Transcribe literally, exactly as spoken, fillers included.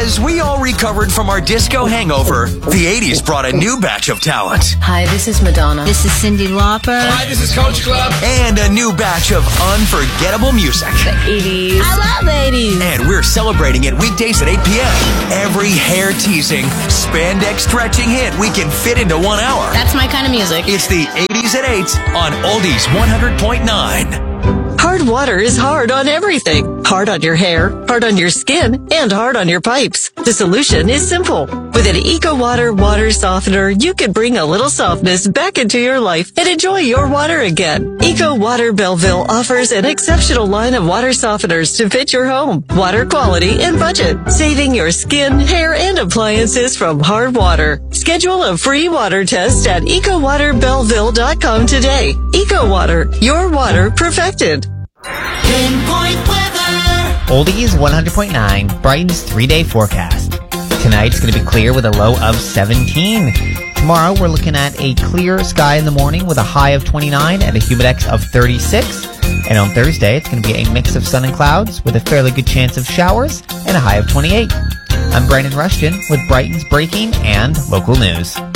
As we all recovered from our disco hangover, the eighties brought a new batch of talent. Hi, this is Madonna. This is Cyndi Lauper. Hi, this is Coach Club. And a new batch of unforgettable music. The eighties. I love eighties. And we're celebrating it weekdays at eight p.m. Every hair-teasing, spandex stretching hit we can fit into one hour. That's my kind of music. It's the eighties at eight on Oldies one hundred point nine. Hard water is hard on everything. Hard on your hair, hard on your skin, and hard on your pipes. The solution is simple. With an EcoWater water softener, you can bring a little softness back into your life and enjoy your water again. EcoWater Belleville offers an exceptional line of water softeners to fit your home, water quality, and budget, saving your skin, hair, and appliances from hard water. Schedule a free water test at eco water belleville dot com today. EcoWater, your water perfected. Pinpoint weather. Oldies one hundred point nine, Brighton's three-day forecast. Tonight's going to be clear with a low of seventeen. Tomorrow we're looking at a clear sky in the morning with a high of twenty-nine and a humidex of thirty-six. And on Thursday it's going to be a mix of sun and clouds with a fairly good chance of showers and a high of twenty-eight. I'm Brandon Rushton with Brighton's breaking and local news.